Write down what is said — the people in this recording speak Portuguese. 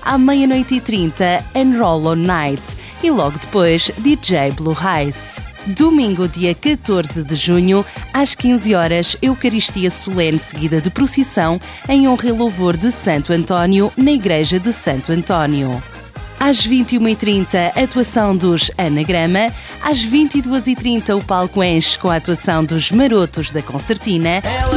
À 00:30, Enroll on Night e logo depois DJ Blue Eyes. Domingo, dia 14 de junho, às 15 horas, Eucaristia Solene seguida de procissão em honra e louvor de Santo António, na Igreja de Santo António. Às 21:30, atuação dos Anagrama. Às 22:30, o palco enche com a atuação dos Marotos da Concertina.